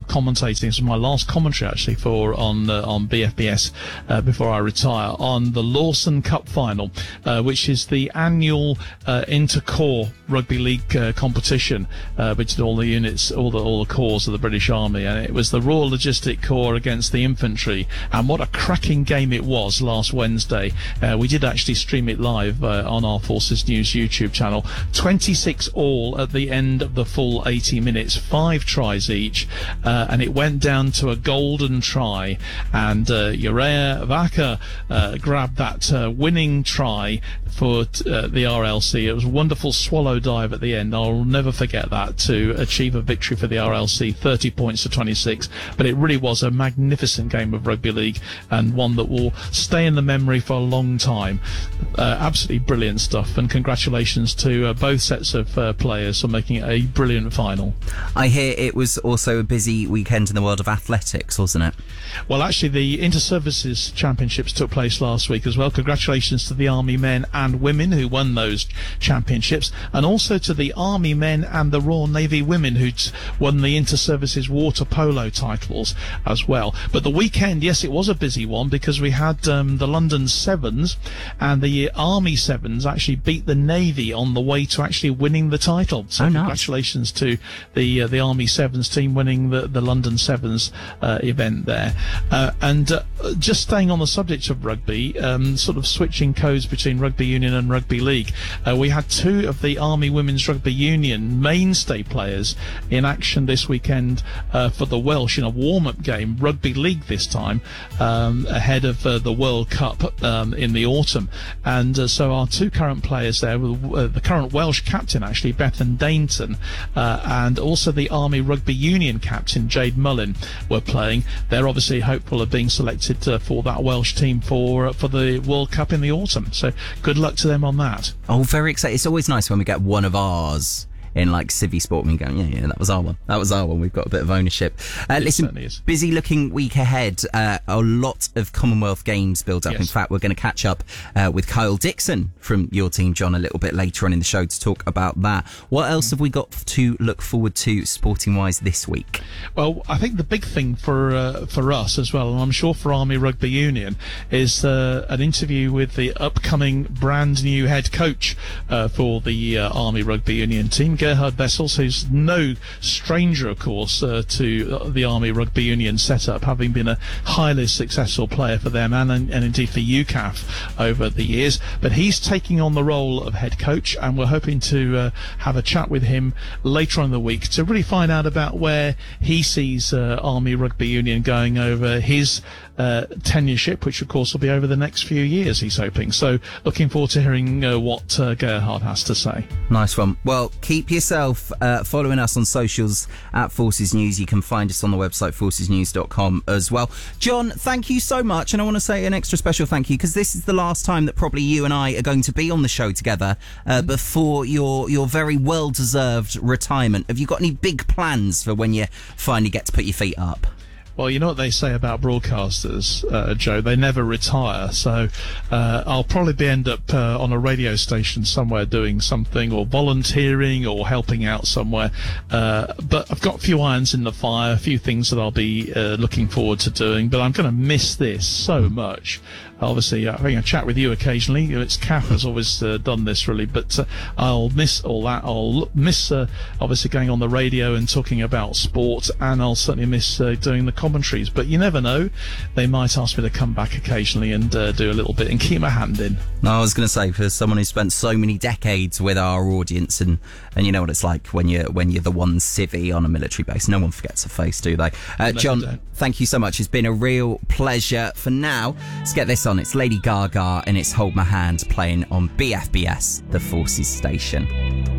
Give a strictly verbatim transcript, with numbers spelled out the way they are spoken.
commentating. This was my last commentary actually for on uh, on B F B S uh, before I retire, on the Lawson Cup final, uh, which is the annual uh, inter-corps rugby league uh, competition uh, between all the units, all the all the corps of the British Army, and it was the Royal Logistic Corps against the infantry, and what a cracking game it was last Wednesday. Uh, we did actually stream it live uh, on our Forces News YouTube channel. twenty-six all at the end of the full eighty minutes, five tries each, uh, and it went down to a golden try, and uh, Uriah Vaka uh, grabbed that uh, winning try for t- uh, the R L C. It was a wonderful swallow dive at the end. I'll never forget that, to achieve a victory for the R L C, thirty points to twenty-six. But it really was a magnificent game of rugby league, and one that will stay in the memory for a long time. Uh, absolutely brilliant stuff, and congratulations to uh, both sets of uh, players for making it a brilliant final. I hear it was also a busy weekend in the world of athletics, wasn't it? Well, actually, the Inter-Services Championships took place last week as well. Congratulations to the Army men and women who won those championships, and also to the Army men and the Royal Navy women who won the Inter-Services water polo titles as well. But the weekend, yes, it was a busy one, because we had um, the London Sevens, and the Army Sevens actually beat the Navy on the way to actually winning the title. So oh, nice. Congratulations to the uh, the Army Sevens team winning the, the London Sevens uh, event there. Uh, and uh, just staying on the subject of rugby, um, sort of switching codes between rugby union and rugby league, uh, we had two of the Army Women's Rugby Union mainstay players in action this weekend uh, for the Welsh in a warm-up game, rugby league this time, um, ahead of uh, the World Cup um, in the autumn. And uh, so our two current players there, uh, the current Welsh captain actually, Bethan Dainton, uh, and also the Army Rugby Union captain, Jade Mullin, were playing. They're obviously hopeful of being selected uh, for that Welsh team for uh, for the World Cup in the autumn. So good luck to them on that. Oh, very exciting. It's always nice when we get one of ours in like civvy sport and we go, yeah, yeah, that was our one. That was our one. We've got a bit of ownership. Uh, listen, busy looking week ahead. Uh, a lot of Commonwealth Games build up. Yes. In fact, we're going to catch up uh, with Kyle Dixon from your team, John, a little bit later on in the show to talk about that. What else have we got to look forward to sporting wise this week? Well, I think the big thing for uh, for us as well, and I'm sure for Army Rugby Union, is uh, an interview with the upcoming brand new head coach uh, for the uh, Army Rugby Union team, Gerhard Bessels, who's no stranger, of course, uh, to the Army Rugby Union setup, having been a highly successful player for them and, and indeed for U C A F over the years. But he's taking on the role of head coach, and we're hoping to uh, have a chat with him later on in the week to really find out about where he sees uh, Army Rugby Union going over his uh, tenureship, which of course will be over the next few years, he's hoping. So looking forward to hearing uh, what uh, Gerhard has to say. Nice one. Well, keep yourself uh, following us on socials at Forces News. You can find us on the website forces news dot com as well. John, thank you so much, and I want to say an extra special thank you because this is the last time that probably you and I are going to be on the show together uh, before your your very well-deserved retirement. Have you got any big plans for when you finally get to put your feet up? Well, you know what they say about broadcasters, uh, Joe, they never retire, so uh, I'll probably end up uh, on a radio station somewhere doing something, or volunteering, or helping out somewhere, uh, but I've got a few irons in the fire, a few things that I'll be uh, looking forward to doing, but I'm going to miss this so much. Obviously, uh, having a chat with you occasionally, it's Kath has always uh, done this really, but uh, I'll miss all that. I'll miss uh, obviously going on the radio and talking about sport, and I'll certainly miss uh, doing the commentaries. But you never know, they might ask me to come back occasionally and uh, do a little bit and keep my hand in. No, I was going to say, for someone who spent so many decades with our audience, and, and you know what it's like when you're when you're the one civvy on a military base, no one forgets a face, do they? Uh, John, thank you so much. It's been a real pleasure. For now, let's get this on. It's Lady Gaga and it's Hold My Hand, playing on B F B S, the Forces station.